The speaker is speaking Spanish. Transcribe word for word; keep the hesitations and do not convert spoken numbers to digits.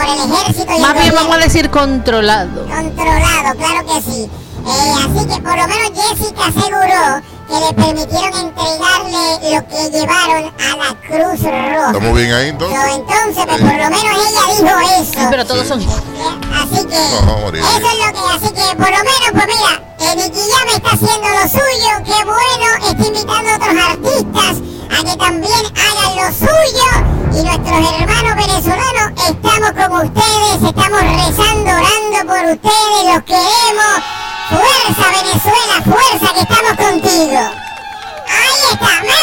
el ejército. Y Más el bien gobierno. vamos a decir controlado. Controlado, claro que sí. Eh, así que por lo menos Jessica aseguró que le permitieron entregarle lo que llevaron a la Cruz Roja. ¿Estamos bien ahí entonces? So, entonces, pues Sí. por lo menos ella dijo eso. Sí, pero todos son. Así que, No, María. eso es lo que, así que por lo menos, pues mira, eh, Nicky Jam está haciendo lo suyo, qué bueno, está invitando a otros artistas a que también hagan lo suyo, y nuestros hermanos venezolanos estamos con ustedes, estamos rezando, orando por ustedes, los queremos, fuerza Venezuela, fuerza que estamos contigo. Ahí está.